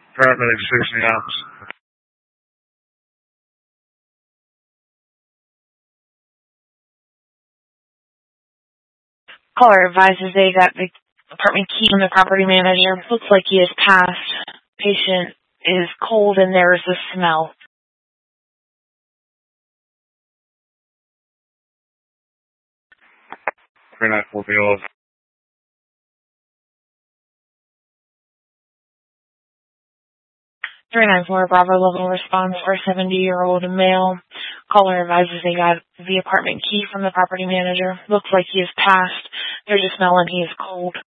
Paramedic 60 ounce. Caller advises they got the apartment key from the property manager. Looks like he has passed. Patient is cold and there is a smell. Green Knight 4 Below. 394 Bravo level response for a 70-year-old male. Caller advises they got the apartment key from the property manager. Looks like he has passed. There's a smell and he is cold.